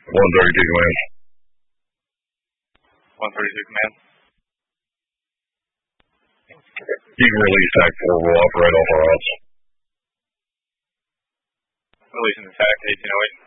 command. 132 command. You can release TAC 4, we'll operate off our odds. Releasing the TAC 1808.